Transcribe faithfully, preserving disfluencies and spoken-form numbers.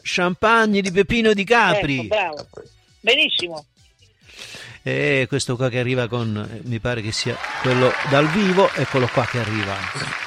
Champagne di Peppino Di Capri. Ecco, bravo. Benissimo. E questo qua che arriva con, mi pare che sia quello dal vivo, eccolo qua che arriva.